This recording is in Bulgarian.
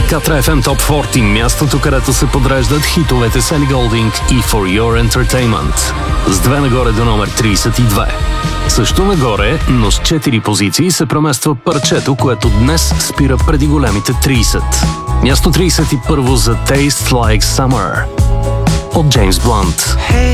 Катра FM Top 40, мястото, където се подреждат хитовете с Елли Голдинг и For Your Entertainment. С 2 нагоре до номер 32. Също нагоре, но с 4 позиции се премества парчето, което днес спира преди големите 30. Място 31 за Taste Like Summer от Джеймс Блант.